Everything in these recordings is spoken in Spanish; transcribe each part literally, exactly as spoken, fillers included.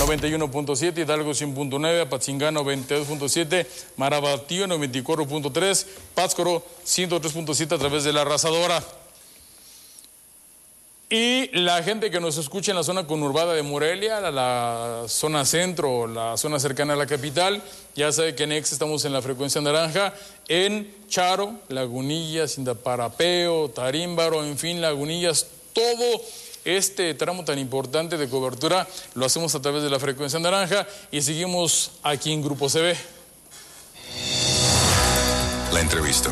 noventa y uno punto siete, Hidalgo cien punto nueve, Apatzingán noventa y dos punto siete, Marabatío noventa y cuatro punto tres, Pátzcuaro ciento tres punto siete a través de la Arrasadora. Y la gente que nos escucha en la zona conurbada de Morelia, la, la zona centro, la zona cercana a la capital, ya sabe que en Ex estamos en la frecuencia naranja, en Charo, Lagunillas, Indaparapeo, Tarímbaro, en fin, Lagunillas, todo este tramo tan importante de cobertura lo hacemos a través de la frecuencia naranja y seguimos aquí en Grupo C B. La entrevista.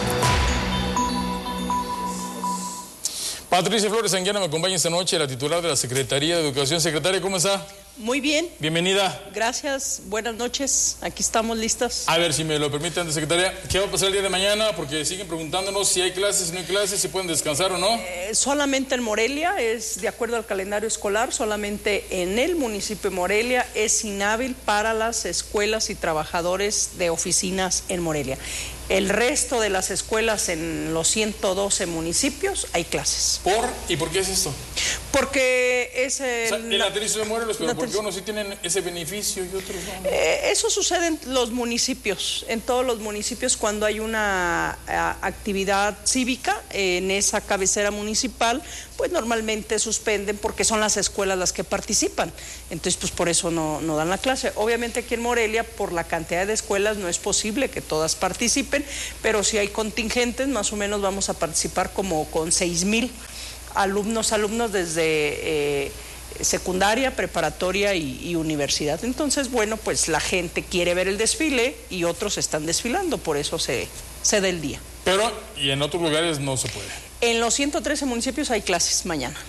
Patricia Flores Anguiano me acompaña esta noche, la titular de la Secretaría de Educación. Secretaria, ¿cómo está? Muy bien. Bienvenida. Gracias, buenas noches, aquí estamos listas. A ver, si me lo permiten, secretaria, ¿qué va a pasar el día de mañana? Porque siguen preguntándonos si hay clases, si no hay clases, si pueden descansar o no. Eh, solamente en Morelia, es de acuerdo al calendario escolar, solamente en el municipio de Morelia es inhábil para las escuelas y trabajadores de oficinas en Morelia. El resto de las escuelas en los ciento doce municipios hay clases. ¿Por? ¿Y por qué es esto? Porque es el... O sea, el aterrizo de Morelos, pero aterrizo. ¿por qué unos sí tienen ese beneficio y otros no? Eh, eso sucede en los municipios, en todos los municipios cuando hay una a, actividad cívica eh, en esa cabecera municipal, pues normalmente suspenden porque son las escuelas las que participan. Entonces, pues por eso no, no dan la clase. Obviamente aquí en Morelia, por la cantidad de escuelas, no es posible que todas participen, pero si hay contingentes, más o menos vamos a participar como con seis mil alumnos, alumnos desde eh, secundaria, preparatoria y, y universidad. Entonces, bueno, pues la gente quiere ver el desfile y otros están desfilando, por eso se, se da el día. Pero, y en otros lugares no se puede. En los ciento trece municipios hay clases mañana.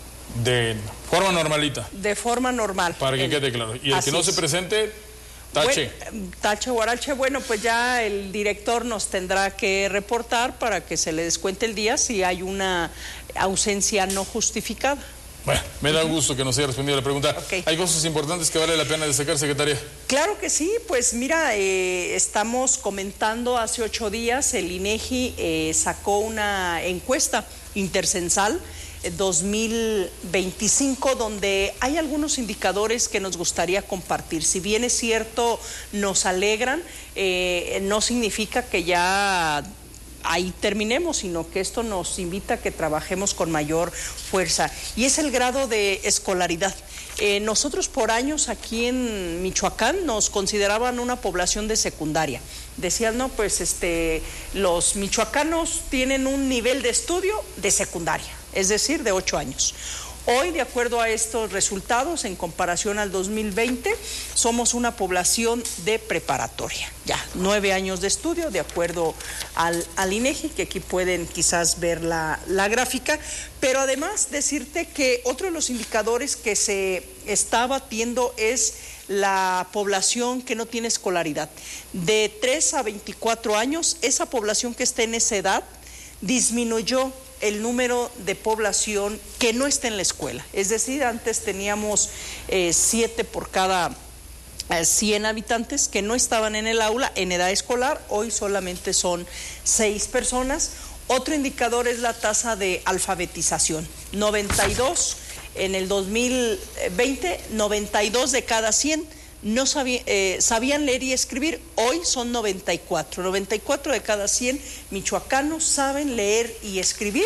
De forma normalita. De forma normal. Para que en, quede claro. Y el que no es. se presente, tache. Bueno, tache, guarache, bueno, pues ya el director nos tendrá que reportar para que se le descuente el día si hay una ausencia no justificada. Bueno, me da gusto que nos haya respondido la pregunta. Okay. ¿Hay cosas importantes que vale la pena destacar, secretaria? Claro que sí, pues mira, eh, estamos comentando hace ocho días, el INEGI eh, sacó una encuesta intercensal eh, dos mil veinticinco, donde hay algunos indicadores que nos gustaría compartir. Si bien es cierto, nos alegran, eh, no significa que ya ahí terminemos, sino que esto nos invita a que trabajemos con mayor fuerza. Y es el grado de escolaridad. Eh, nosotros por años aquí en Michoacán nos consideraban una población de secundaria. Decían, no, pues este, los michoacanos tienen un nivel de estudio de secundaria, es decir, de ocho años. Hoy, de acuerdo a estos resultados, en comparación al dos mil veinte, somos una población de preparatoria. Ya, nueve años de estudio, de acuerdo al, al INEGI, que aquí pueden quizás ver la, la gráfica. Pero además decirte que otro de los indicadores que se está batiendo es la población que no tiene escolaridad. De tres a veinticuatro años, esa población que está en esa edad disminuyó el número de población que no está en la escuela. Es decir, antes teníamos eh, siete por cada eh, cien habitantes que no estaban en el aula en edad escolar. Hoy solamente son seis personas. Otro indicador es la tasa de alfabetización. noventa y dos en el dos mil veinte, noventa y dos de cada cien no sabía, eh, sabían leer y escribir. Hoy son noventa y cuatro. noventa y cuatro de cada cien michoacanos saben leer y escribir.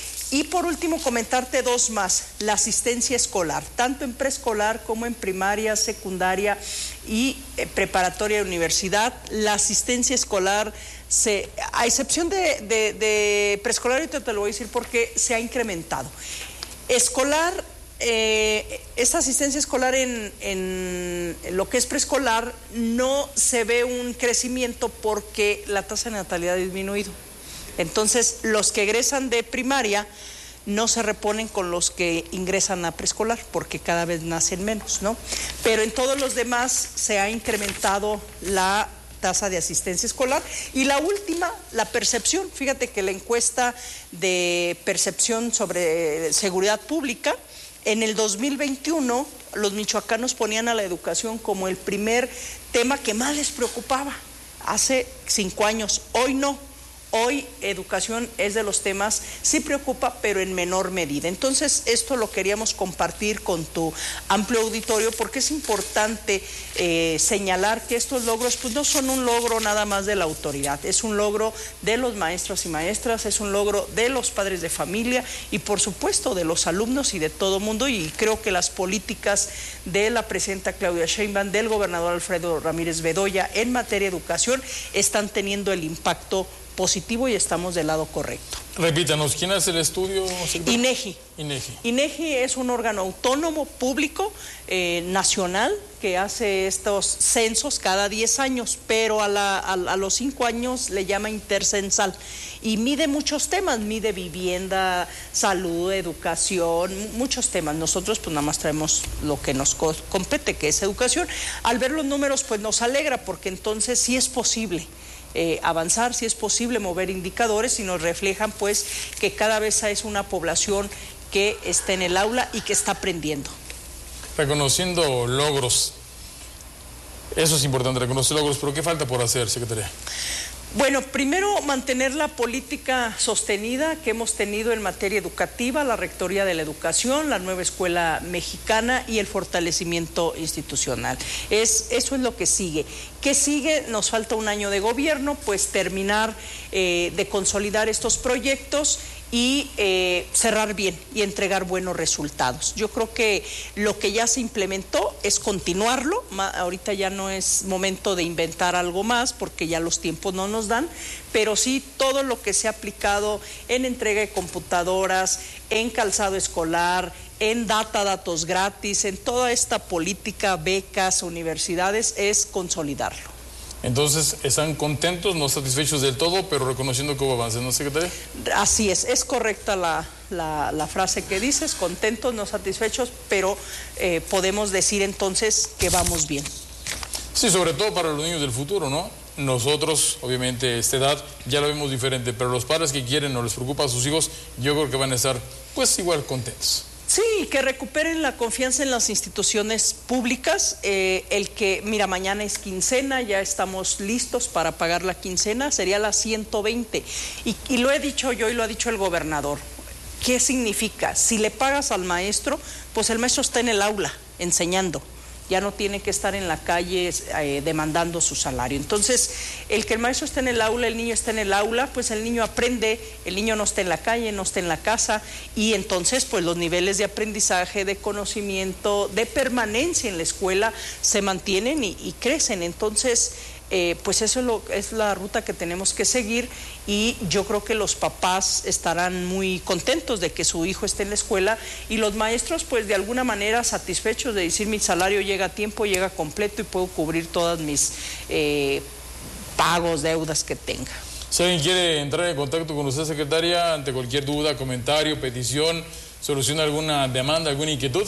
Y por último, comentarte dos más. La asistencia escolar, tanto en preescolar como en primaria, secundaria y eh, preparatoria y universidad. La asistencia escolar, se, a excepción de, de, de preescolar, ahorita te lo voy a decir porque se ha incrementado. Escolar, Eh, esta asistencia escolar en, en lo que es preescolar no se ve un crecimiento porque la tasa de natalidad ha disminuido. Entonces, los que egresan de primaria no se reponen con los que ingresan a preescolar porque cada vez nacen menos, ¿no? Pero en todos los demás se ha incrementado la tasa de asistencia escolar. Y la última, la percepción. Fíjate que la encuesta de percepción sobre seguridad pública, en el dos mil veintiuno, los michoacanos ponían a la educación como el primer tema que más les preocupaba. Hace cinco años, hoy no. hoy educación es de los temas, sí preocupa, pero en menor medida. Entonces, esto lo queríamos compartir con tu amplio auditorio porque es importante eh, señalar que estos logros pues no son un logro nada más de la autoridad, es un logro de los maestros y maestras, es un logro de los padres de familia y por supuesto de los alumnos y de todo mundo, y creo que las políticas de la presidenta Claudia Sheinbaum, del gobernador Alfredo Ramírez Bedoya en materia de educación están teniendo el impacto positivo y estamos del lado correcto. Repítanos, ¿quién hace el estudio? INEGI. INEGI. INEGI es un órgano autónomo público eh, nacional que hace estos censos cada diez años, pero a, la, a, a los cinco años le llama intercensal y mide muchos temas, mide vivienda, salud, educación, muchos temas. Nosotros pues nada más traemos lo que nos co compete, que es educación. Al ver los números pues nos alegra porque entonces sí es posible Eh, avanzar, si es posible mover indicadores y nos reflejan pues que cada vez es una población que está en el aula y que está aprendiendo. Reconociendo logros, eso es importante, reconocer logros, pero ¿qué falta por hacer, secretaria? Bueno, primero mantener la política sostenida que hemos tenido en materia educativa, la Rectoría de la Educación, la nueva Escuela Mexicana y el fortalecimiento institucional. Es, eso es lo que sigue. ¿Qué sigue? Nos falta un año de gobierno, pues terminar eh, de consolidar estos proyectos y eh, cerrar bien y entregar buenos resultados. Yo creo que lo que ya se implementó es continuarlo. Ahorita ya no es momento de inventar algo más porque ya los tiempos no nos dan, pero sí todo lo que se ha aplicado en entrega de computadoras, en calzado escolar, en data, datos gratis, en toda esta política, becas, universidades, es consolidarlo. Entonces, ¿están contentos, no satisfechos del todo, pero reconociendo que hubo avances, ¿no, secretaria? Así es, es correcta la, la, la frase que dices, contentos, no satisfechos, pero eh, podemos decir entonces que vamos bien. Sí, sobre todo para los niños del futuro, ¿no? Nosotros, obviamente, esta edad ya lo vemos diferente, pero los padres que quieren o les preocupa a sus hijos, yo creo que van a estar, pues, igual contentos. Sí, que recuperen la confianza en las instituciones públicas, eh, el que, mira, mañana es quincena, ya estamos listos para pagar la quincena, sería la ciento veinte, y, y lo he dicho yo y lo ha dicho el gobernador. ¿Qué significa? Si le pagas al maestro, pues el maestro está en el aula enseñando, ya no tiene que estar en la calle eh, demandando su salario. Entonces, el que el maestro esté en el aula, el niño está en el aula, pues el niño aprende, el niño no está en la calle, no está en la casa, y entonces pues los niveles de aprendizaje, de conocimiento, de permanencia en la escuela se mantienen y, y crecen. Entonces, Eh, pues eso es, lo, es la ruta que tenemos que seguir y yo creo que los papás estarán muy contentos de que su hijo esté en la escuela y los maestros pues de alguna manera satisfechos de decir mi salario llega a tiempo, llega completo y puedo cubrir todas mis eh, pagos, deudas que tenga. Si alguien quiere entrar en contacto con usted, secretaria, ante cualquier duda, comentario, petición, solución a alguna demanda, alguna inquietud.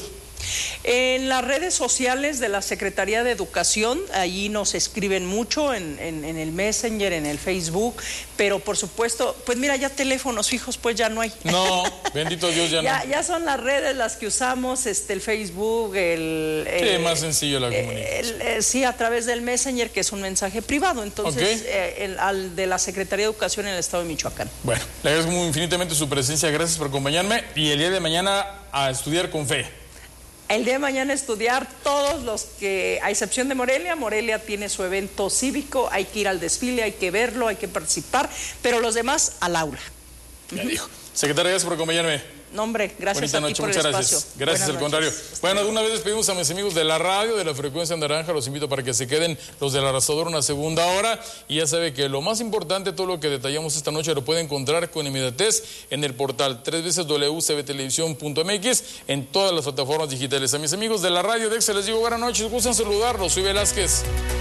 En las redes sociales de la Secretaría de Educación, allí nos escriben mucho, en, en, en el Messenger, en el Facebook, pero por supuesto, pues mira, ya teléfonos fijos pues ya no hay. No, bendito Dios, ya, ya no. Ya son las redes las que usamos, este, el Facebook, el... Sí, el más sencillo la comunicación. El, el, sí, a través del Messenger, que es un mensaje privado, entonces, okay. eh, el, al de la Secretaría de Educación en el Estado de Michoacán. Bueno, le agradezco muy infinitamente su presencia, gracias por acompañarme y el día de mañana a estudiar con fe. El día de mañana estudiar todos los que, a excepción de Morelia, Morelia tiene su evento cívico, hay que ir al desfile, hay que verlo, hay que participar, pero los demás al aula. Ya dijo. Secretaria, gracias por acompañarme. No, hombre, gracias Bonita a ti noche, por muchas el gracias. espacio. Gracias, al contrario. Bueno, de una vez despedimos a mis amigos de la radio, de la frecuencia naranja. Los invito para que se queden los del Arrasador una segunda hora. Y ya sabe que lo más importante, todo lo que detallamos esta noche, lo puede encontrar con inmediatez en el portal tres veces w c b televisión punto m x, en todas las plataformas digitales. A mis amigos de la radio de Exa les digo buenas noches, gustan saludarlos. Soy Velázquez.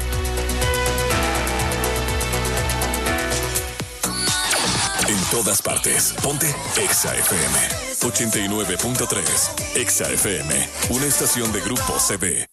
En todas partes, ponte Exa F M ochenta y nueve punto tres. Exa F M, una estación de Grupo C B.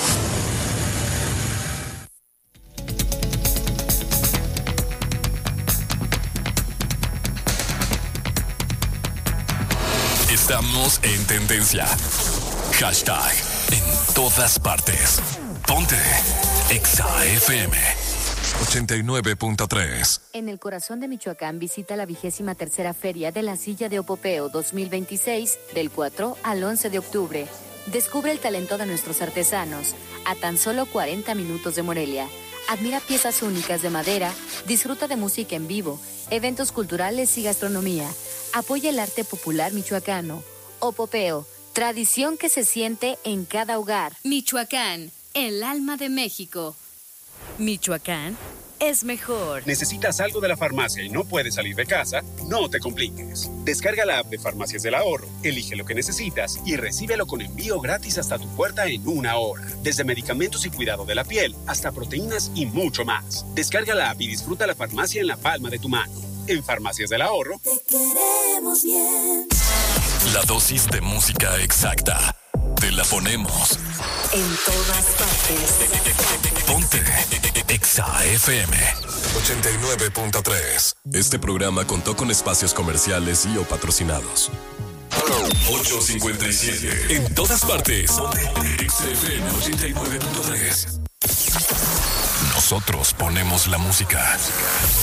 Estamos en tendencia. Hashtag en todas partes. Ponte Exa F M. ochenta y nueve punto tres. En el corazón de Michoacán visita la vigésima tercera Feria de la Silla de Opopeo dos mil veintiséis del cuatro al once de octubre. Descubre el talento de nuestros artesanos a tan solo cuarenta minutos de Morelia. Admira piezas únicas de madera, disfruta de música en vivo, eventos culturales y gastronomía. Apoya el arte popular michoacano. Opopeo, tradición que se siente en cada hogar. Michoacán, el alma de México. Michoacán es mejor. ¿Necesitas algo de la farmacia y no puedes salir de casa? No te compliques. Descarga la app de Farmacias del Ahorro, elige lo que necesitas y recíbelo con envío gratis hasta tu puerta en una hora. Desde medicamentos y cuidado de la piel hasta proteínas y mucho más. Descarga la app y disfruta la farmacia en la palma de tu mano. En Farmacias del Ahorro, te queremos bien. La dosis de música exacta. Te la ponemos en todas partes. Ponte Exa F M ochenta y nueve punto tres. Este programa contó con espacios comerciales y o patrocinados. ocho cincuenta y siete. En todas partes. Ponte Exa F M ochenta y nueve punto tres. Nosotros ponemos la música.